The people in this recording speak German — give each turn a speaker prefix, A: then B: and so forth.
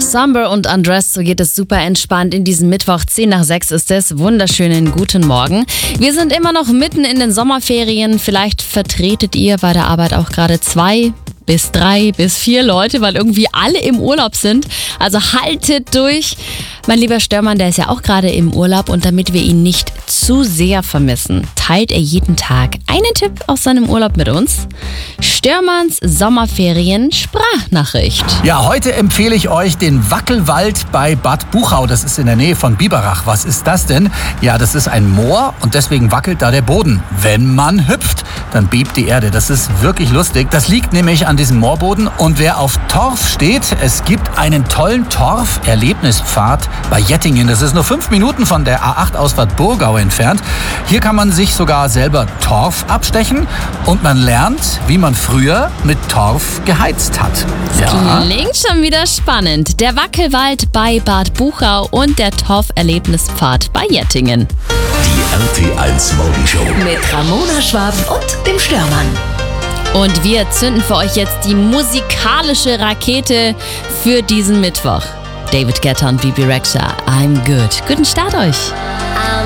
A: Somber und Undressed, so geht es super entspannt in diesem Mittwoch. 10:10 ist es. Wunderschönen guten Morgen. Wir sind immer noch mitten in den Sommerferien. Vielleicht vertretet ihr bei der Arbeit auch gerade 2 bis 3 bis 4 Leute, weil irgendwie alle im Urlaub sind. Also haltet durch. Mein lieber Störmann, der ist ja auch gerade im Urlaub, und damit wir ihn nicht zu sehr vermissen, teilt er jeden Tag einen Tipp aus seinem Urlaub mit uns. Störmanns Sommerferien-Sprachnachricht.
B: Ja, heute empfehle ich euch den Wackelwald bei Bad Buchau. Das ist in der Nähe von Biberach. Was ist das denn? Ja, das ist ein Moor und deswegen wackelt da der Boden. Wenn man hüpft, dann bebt die Erde. Das ist wirklich lustig. Das liegt nämlich an diesem Moorboden. Und wer auf Torf steht, es gibt einen tollen Torf-Erlebnispfad bei Jettingen. Das ist nur 5 Minuten von der A8-Ausfahrt Burgau entfernt. Hier kann man sich sogar selber Torf abstechen und man lernt, wie man früher mit Torf geheizt hat.
A: Ja. Klingt schon wieder spannend. Der Wackelwald bei Bad Buchau und der Torf-Erlebnispfad bei Jettingen.
C: Die RT1 Morgenshow
D: mit Ramona Schwab und dem Störmann.
A: Und wir zünden für euch jetzt die musikalische Rakete für diesen Mittwoch. David Guetta und Bebe Rexha, I'm Good. Guten Start euch.